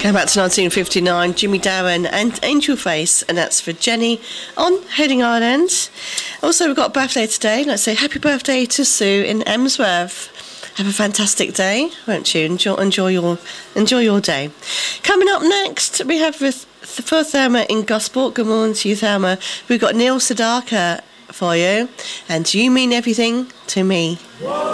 Going back to 1959, Jimmy Darren and Angel Face, and that's for Jenny on Heading Island. Also, we've got a birthday today. Let's say happy birthday to Sue in Emsworth. Have a fantastic day, won't you? Enjoy your day. Coming up next, we have for Thelma in Gosport. Good morning to you, Thelma. We've got Neil Sedaka for you, and You Mean Everything to Me.